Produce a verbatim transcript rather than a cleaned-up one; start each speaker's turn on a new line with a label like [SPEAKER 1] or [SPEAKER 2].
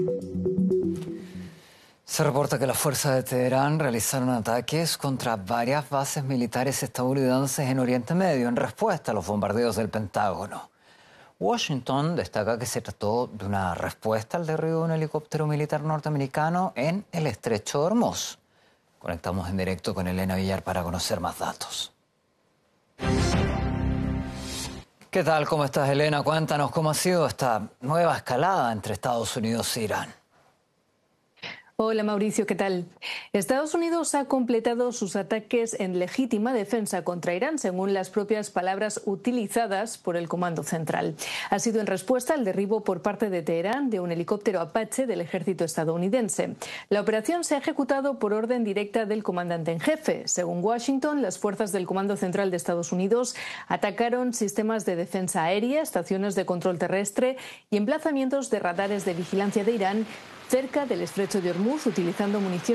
[SPEAKER 1] Se reporta que las fuerzas de Teherán realizaron ataques contra varias bases militares estadounidenses en Oriente Medio en respuesta a los bombardeos del Pentágono. Washington destaca que se trató de una respuesta al derribo de un helicóptero militar norteamericano en el estrecho de Hormuz. Conectamos en directo con Elena Villar para conocer más datos. ¿Qué tal? ¿Cómo estás, Elena? Cuéntanos cómo ha sido esta nueva escalada entre Estados Unidos e Irán.
[SPEAKER 2] Hola Mauricio, ¿qué tal? Estados Unidos ha completado sus ataques en legítima defensa contra Irán, según las propias palabras utilizadas por el Comando Central. Ha sido en respuesta al derribo por parte de Teherán de un helicóptero Apache del ejército estadounidense. La operación se ha ejecutado por orden directa del comandante en jefe. Según Washington, las fuerzas del Comando Central de Estados Unidos atacaron sistemas de defensa aérea, estaciones de control terrestre y emplazamientos de radares de vigilancia de Irán cerca del estrecho de Hormuz, utilizando munición